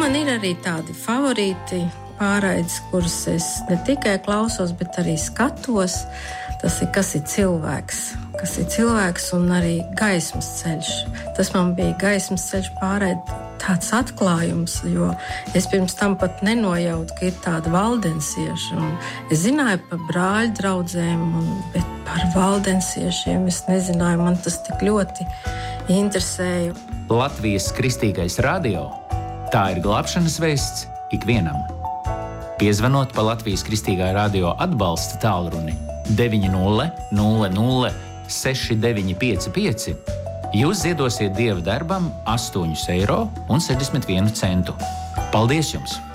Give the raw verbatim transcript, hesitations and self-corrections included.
man ir arī tādi favorīti pārraides, kuras es ne tikai klausos, bet arī skatos. Tas ir, kas ir cilvēks, kas ir cilvēks un arī gaismas ceļš. Tas man bija gaismas ceļš pārraide tāds atklājums, jo es pirms tam pat nenojautu, ka ir tāda valdensieša. Un es zināju par brāļu draudzēm, un, bet par valdensiešiem es nezināju, man tas tik ļoti interesēja. Latvijas Kristīgais radio – tā ir glābšanas vēsts ikvienam. Piezvanot pa Latvijas Kristīgā radio atbalsta tālruni deviņi nulle nulle nulle seši deviņi pieci pieci, jūs ziedosiet Dieva darbam astoņus eiro un sešdesmit vienu centu. Paldies jums!